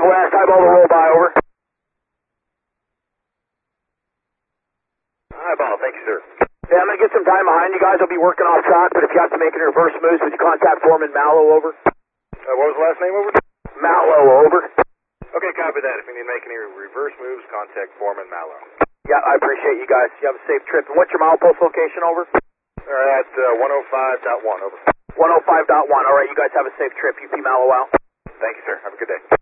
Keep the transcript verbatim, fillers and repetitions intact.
West, eyeball to roll by, over. Eyeball, thank you, sir. Yeah, I'm going to get some time behind you guys. I'll be working off track, but if you have to make any reverse moves, would you contact Foreman Mallow, over? Uh, what was the last name, over? Mallow, over. Okay, copy that. If you need to make any reverse moves, contact Foreman Mallow. Yeah, I appreciate you guys. You have a safe trip. And what's your milepost location, over? All right, at uh, one oh five point one, over. one oh five point one. All right, you guys have a safe trip. U P Mallow out. Thank you, sir. Have a good day.